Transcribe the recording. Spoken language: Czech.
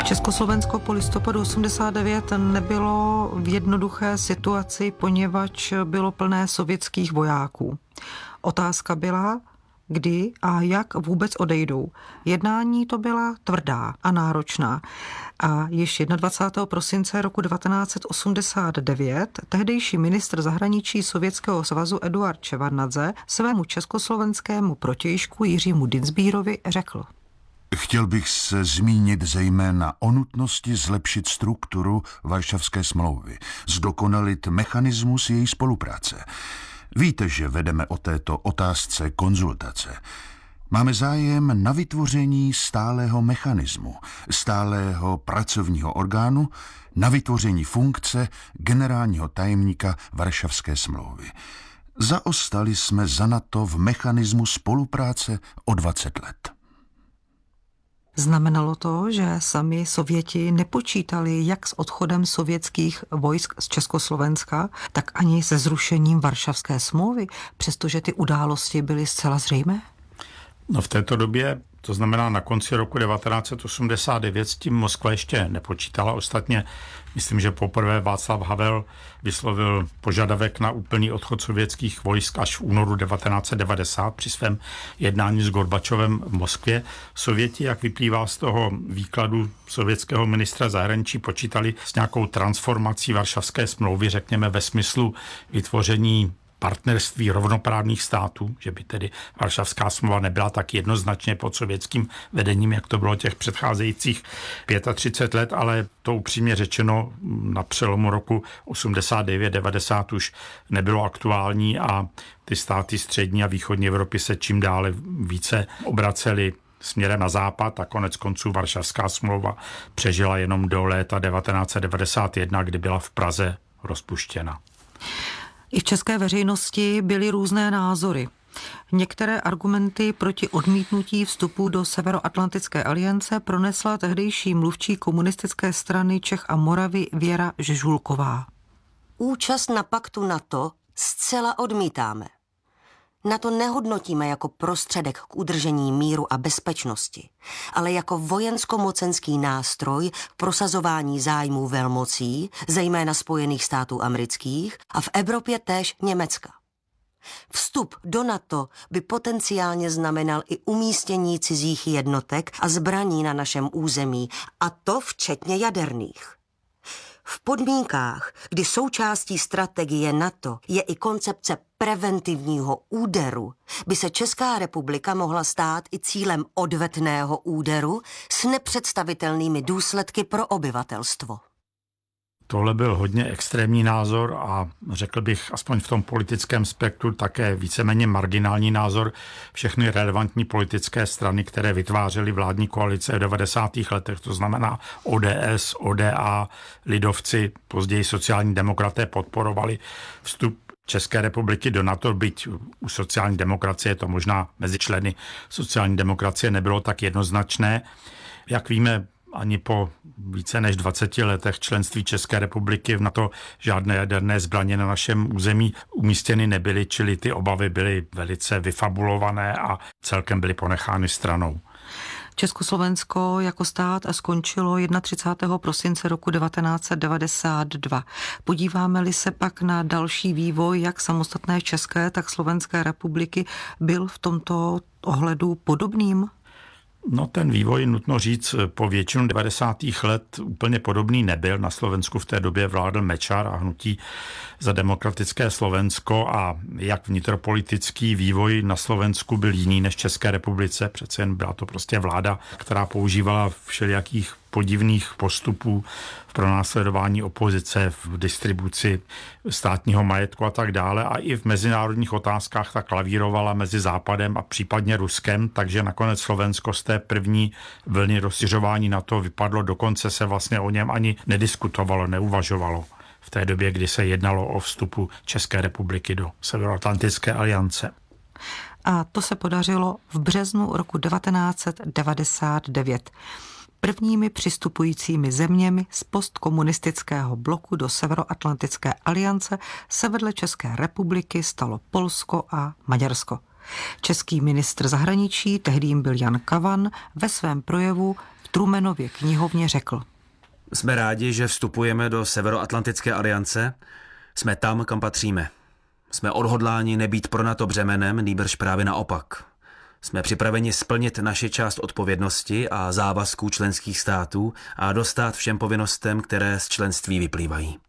Československo po listopadu 89 nebylo v jednoduché situaci, poněvadž bylo plné sovětských vojáků. Otázka byla, kdy a jak vůbec odejdou. Jednání to byla tvrdá a náročná. A již 21. prosince roku 1989 tehdejší ministr zahraničí Sovětského svazu Eduard Ševardnadze svému československému protějšku Jiřímu Dienstbierovi řekl: Chtěl bych se zmínit zejména o nutnosti zlepšit strukturu Varšavské smlouvy, zdokonalit mechanismus její spolupráce. Víte, že vedeme o této otázce konzultace. Máme zájem na vytvoření stálého mechanismu, stálého pracovního orgánu, na vytvoření funkce generálního tajemníka Varšavské smlouvy. Zaostali jsme za NATO v mechanismu spolupráce o 20 let. Znamenalo to, že sami Sověti nepočítali jak s odchodem sovětských vojsk z Československa, tak ani se zrušením Varšavské smlouvy, přestože ty události byly zcela zřejmé? No v této době, to znamená na konci roku 1989, s tím Moskva ještě nepočítala. Ostatně myslím, že poprvé Václav Havel vyslovil požadavek na úplný odchod sovětských vojsk až v únoru 1990 při svém jednání s Gorbačovem v Moskvě. Sověti, jak vyplývá z toho výkladu sovětského ministra zahraničí, počítali s nějakou transformací Varšavské smlouvy, řekněme ve smyslu vytvoření partnerství rovnoprávných států, že by tedy Varšavská smlouva nebyla tak jednoznačně pod sovětským vedením, jak to bylo těch předcházejících 35 let, ale to upřímně řečeno na přelomu roku 89-90 už nebylo aktuální a ty státy střední a východní Evropy se čím dále více obracely směrem na západ a konec konců Varšavská smlouva přežila jenom do léta 1991, kdy byla v Praze rozpuštěna. I v české veřejnosti byly různé názory. Některé argumenty proti odmítnutí vstupu do Severoatlantické aliance pronesla tehdejší mluvčí komunistické strany Čech a Moravy Věra Žežulková. Účast na paktu NATO zcela odmítáme. NATO nehodnotíme jako prostředek k udržení míru a bezpečnosti, ale jako vojensko-mocenský nástroj k prosazování zájmů velmocí, zejména Spojených států amerických a v Evropě též Německa. Vstup do NATO by potenciálně znamenal i umístění cizích jednotek a zbraní na našem území, a to včetně jaderných. V podmínkách, kdy součástí strategie NATO je i koncepce preventivního úderu, by se Česká republika mohla stát i cílem odvetného úderu s nepředstavitelnými důsledky pro obyvatelstvo. Tohle byl hodně extrémní názor a řekl bych aspoň v tom politickém spektru také víceméně marginální názor. Všechny relevantní politické strany, které vytvářely vládní koalice v 90. letech, to znamená ODS, ODA, lidovci, později sociální demokraté podporovali vstup České republiky do NATO, byť u sociální demokracie to možná mezi členy sociální demokracie nebylo tak jednoznačné. Jak víme, ani po více než 20 letech členství České republiky v NATO žádné jaderné zbraně na našem území umístěny nebyly, čili ty obavy byly velice vyfabulované a celkem byly ponechány stranou. Československo jako stát skončilo 31. prosince roku 1992. Podíváme-li se pak na další vývoj jak samostatné České, tak Slovenské republiky, byl v tomto ohledu podobným? No ten vývoj, nutno říct, po většinu 90. let úplně podobný nebyl. Na Slovensku v té době vládl Mečiar a hnutí Za demokratické Slovensko a jak vnitropolitický vývoj na Slovensku byl jiný než v České republice. Přece jen byla to prostě vláda, která používala všelijakých podivných postupů v pronásledování opozice, v distribuci státního majetku a tak dále. A i v mezinárodních otázkách tak klavírovala mezi Západem a případně Ruskem, takže nakonec Slovensko z té první vlny rozšiřování NATO vypadlo, dokonce se vlastně o něm ani nediskutovalo, neuvažovalo v té době, kdy se jednalo o vstupu České republiky do Severoatlantické aliance. A to se podařilo v březnu roku 1999. Prvními přistupujícími zeměmi z postkomunistického bloku do Severoatlantické aliance se vedle České republiky stalo Polsko a Maďarsko. Český ministr zahraničí, tehdy jim byl Jan Kavan, ve svém projevu v Trumanově knihovně řekl: Jsme rádi, že vstupujeme do Severoatlantické aliance. Jsme tam, kam patříme. Jsme odhodláni nebýt pro NATO břemenem, nýbrž právě naopak. Jsme připraveni splnit naši část odpovědnosti a závazků členských států a dostát všem povinnostem, které z členství vyplývají.